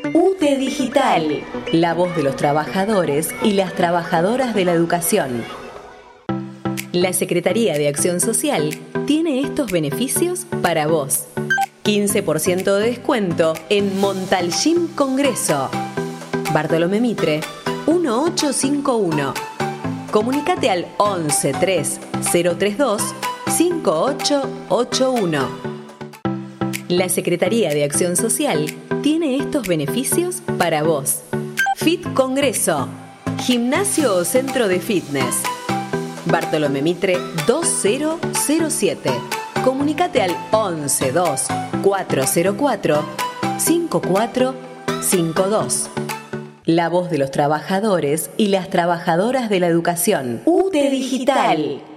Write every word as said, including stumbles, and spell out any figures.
U T E Digital, la voz de los trabajadores y las trabajadoras de la educación. La Secretaría de Acción Social tiene estos beneficios para vos. quince por ciento de descuento en Montalcín Congreso. Bartolomé Mitre, uno ocho cinco uno. Comunicate al once tres cero tres dos cinco ocho ocho uno. La Secretaría de Acción Social tiene estos beneficios para vos. Fit Congreso, gimnasio o centro de fitness. Bartolomé Mitre dos cero cero siete. Comunicate al once dos cuatro cero cuatro cinco cuatro cinco dos. La voz de los trabajadores y las trabajadoras de la educación. U T E Digital.